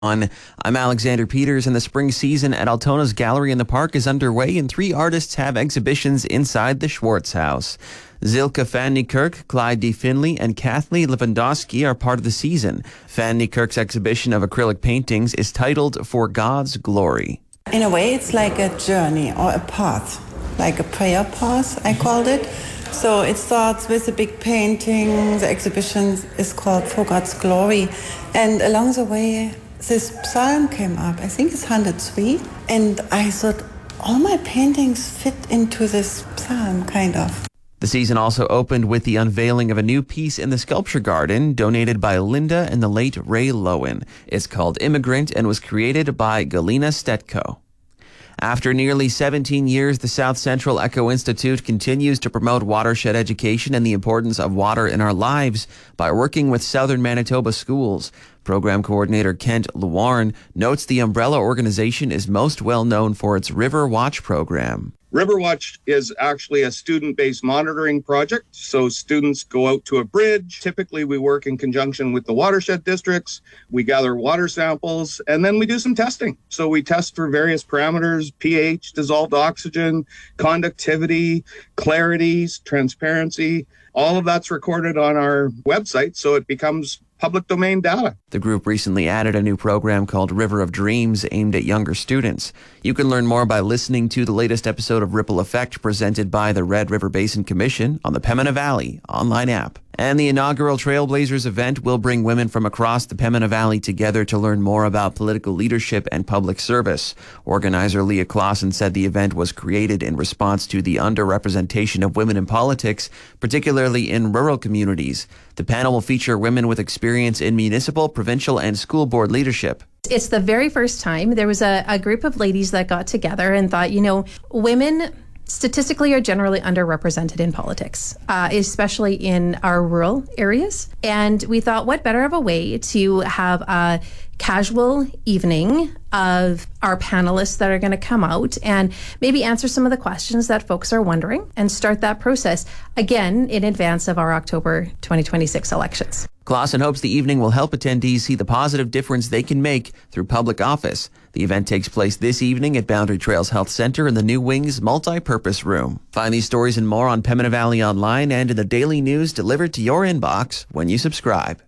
I'm Alexander Peters, and the spring season at Altona's Gallery in the Park is underway, and 3 artists have exhibitions inside the Schwartz House. Zilke van Niekerk, Clyde D. Finley, and Kathleen Lewandowski are part of the season. Van Niekerk's exhibition of acrylic paintings is titled For God's Glory. In a way, it's like a journey or a path, like a prayer path, I called it. So it starts with a big painting. The exhibition is called For God's Glory. And along the way, this psalm came up. I think it's 103. And I thought, all my paintings fit into this psalm, kind of. The season also opened with the unveiling of a new piece in the Sculpture Garden donated by Linda and the late Ray Lowen. It's called Immigrant and was created by Galina Stetko. After nearly 17 years, the South Central Eco Institute continues to promote watershed education and the importance of water in our lives by working with Southern Manitoba schools. Program coordinator Kent Lewarne notes the umbrella organization is most well known for its River Watch program. Riverwatch is actually a student-based monitoring project. So students go out to a bridge. Typically, we work in conjunction with the watershed districts. We gather water samples, and then we do some testing. So we test for various parameters: pH, dissolved oxygen, conductivity, clarity, transparency. All of that's recorded on our website, so it becomes public domain data. The group recently added a new program called River of Dreams aimed at younger students. You can learn more by listening to the latest episode of Ripple Effect presented by the Red River Basin Commission on the Pembina Valley online app. And the inaugural Trailblazers event will bring women from across the Pembina Valley together to learn more about political leadership and public service. Organizer Leah Clausen said the event was created in response to the underrepresentation of women in politics, particularly in rural communities. The panel will feature women with experience in municipal, provincial, and school board leadership. It's the very first time there was a group of ladies that got together and thought, women statistically are generally underrepresented in politics, especially in our rural areas. And we thought, what better of a way to have a casual evening of our panelists that are going to come out and maybe answer some of the questions that folks are wondering and start that process, again, in advance of our October 2026 elections. Clausen hopes the evening will help attendees see the positive difference they can make through public office. The event takes place this evening at Boundary Trails Health Center in the New Wings Multi-Purpose Room. Find these stories and more on Pembina Valley Online and in the daily news delivered to your inbox when you subscribe.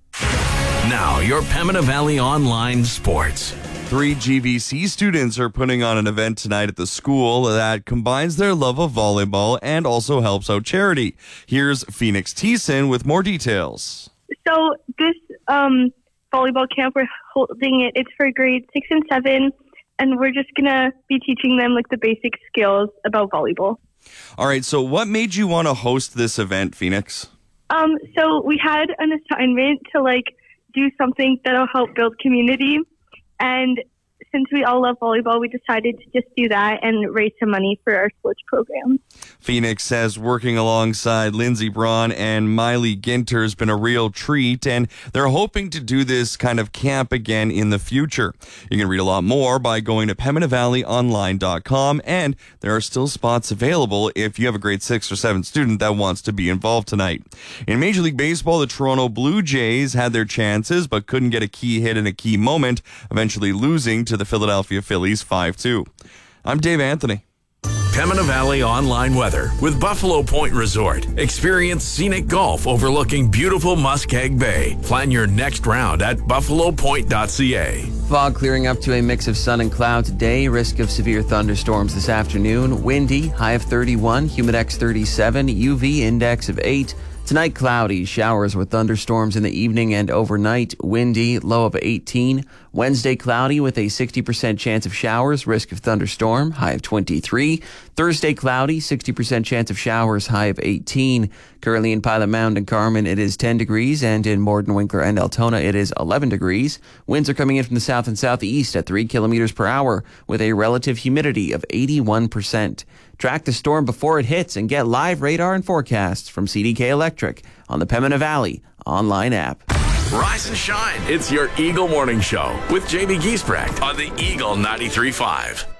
Now, your Pembina Valley Online Sports. 3 GVC students are putting on an event tonight at the school that combines their love of volleyball and also helps out charity. Here's Phoenix Thiessen with more details. So this volleyball camp, we're holding it's for grades 6 and 7, and we're just going to be teaching them the basic skills about volleyball. All right, so what made you want to host this event, Phoenix? So we had an assignment to do something that'll help build community, and since we all love volleyball, we decided to just do that and raise some money for our sports program. Phoenix says working alongside Lindsey Braun and Miley Ginter has been a real treat, and they're hoping to do this kind of camp again in the future. You can read a lot more by going to PembinaValleyOnline.com, and there are still spots available if you have a grade 6 or 7 student that wants to be involved tonight. In Major League Baseball, the Toronto Blue Jays had their chances but couldn't get a key hit in a key moment, eventually losing to the Philadelphia Phillies 5-2. I'm Dave Anthony. Pembina Valley Online weather with Buffalo Point Resort. Experience scenic golf overlooking beautiful Muskeg Bay. Plan your next round at buffalopoint.ca. Fog clearing up to a mix of sun and cloud today. Risk of severe thunderstorms this afternoon. Windy, high of 31, humidex 37, UV index of 8. Tonight, cloudy, showers with thunderstorms in the evening and overnight. Windy, low of 18. Wednesday, cloudy with a 60% chance of showers, risk of thunderstorm, high of 23. Thursday, cloudy, 60% chance of showers, high of 18. Currently in Pilot Mound and Carman, it is 10 degrees, and in Morden, Winkler, and Altona, it is 11 degrees. Winds are coming in from the south and southeast at 3 kilometers per hour with a relative humidity of 81%. Track the storm before it hits and get live radar and forecasts from CDK Electric on the Pembina Valley online app. Rise and shine. It's your Eagle Morning Show with Jamie Giesbrecht on the Eagle 93.5.